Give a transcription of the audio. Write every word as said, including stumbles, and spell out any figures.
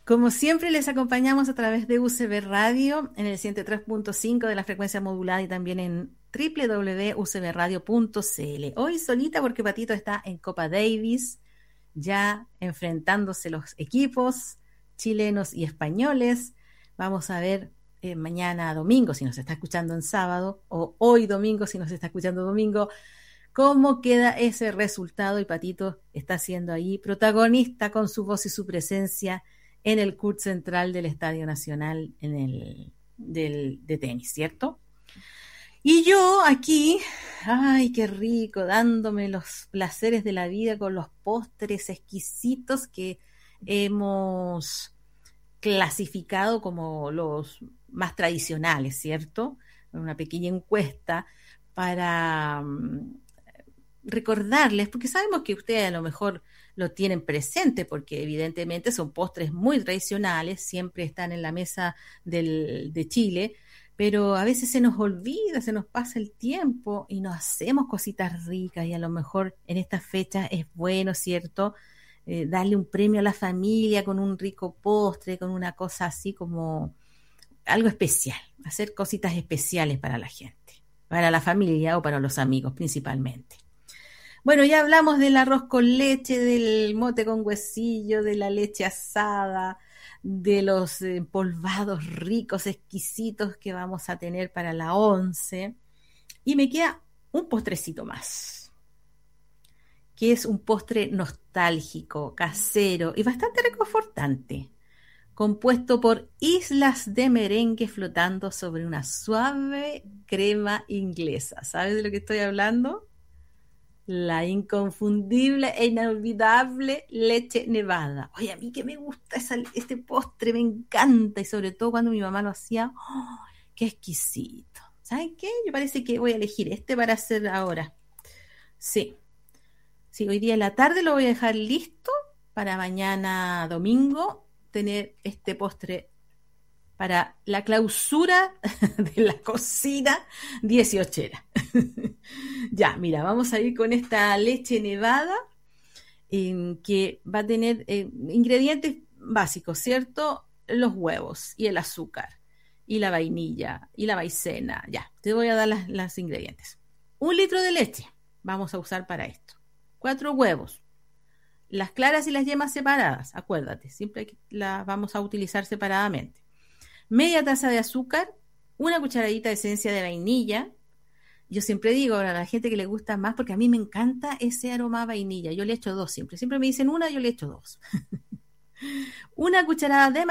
Como siempre, les acompañamos a través de U C B Radio en el ciento tres punto cinco de la frecuencia modulada y también en doble u doble u doble u punto u c b radio punto c l. Hoy solita porque Patito está en Copa Davis, ya enfrentándose los equipos chilenos y españoles. Vamos a ver eh, mañana domingo, si nos está escuchando en sábado, o hoy domingo, si nos está escuchando domingo, cómo queda ese resultado. Y Patito está siendo ahí protagonista con su voz y su presencia en el C U R central del Estadio Nacional en el, del, de tenis, ¿cierto? Y yo aquí, ay, qué rico, dándome los placeres de la vida con los postres exquisitos que hemos clasificado como los más tradicionales, ¿cierto? Una pequeña encuesta para um, recordarles, porque sabemos que ustedes a lo mejor lo tienen presente, porque evidentemente son postres muy tradicionales, siempre están en la mesa del, de Chile, pero a veces se nos olvida, se nos pasa el tiempo y nos hacemos cositas ricas, y a lo mejor en estas fechas es bueno, ¿cierto?, eh, darle un premio a la familia con un rico postre, con una cosa así como algo especial, hacer cositas especiales para la gente, para la familia o para los amigos principalmente. Bueno, ya hablamos del arroz con leche, del mote con huesillo, de la leche asada, de los empolvados ricos, exquisitos que vamos a tener para la once. Y me queda un postrecito más, que es un postre nostálgico, casero y bastante reconfortante, compuesto por islas de merengue flotando sobre una suave crema inglesa. ¿Sabes de lo que estoy hablando? La inconfundible e inolvidable leche nevada. Oye, a mí que me gusta esa, este postre, me encanta, y sobre todo cuando mi mamá lo hacía, ¡oh, qué exquisito! ¿Saben qué? Yo parece que voy a elegir este para hacer ahora. Sí, sí, hoy día en la tarde lo voy a dejar listo para mañana domingo tener este postre para la clausura de la cocina dieciochera. Ya, mira, vamos a ir con esta leche nevada eh, que va a tener eh, ingredientes básicos, ¿cierto? Los huevos y el azúcar y la vainilla y la maicena. Ya, te voy a dar las, las ingredientes. Un litro de leche vamos a usar para esto. Cuatro huevos. Las claras y las yemas separadas, acuérdate, siempre las vamos a utilizar separadamente. Media taza de azúcar, una cucharadita de esencia de vainilla. Yo siempre digo a la gente que le gusta más, porque a mí me encanta ese aroma a vainilla. Yo le echo dos siempre. Siempre me dicen una, yo le echo dos. Una cucharada de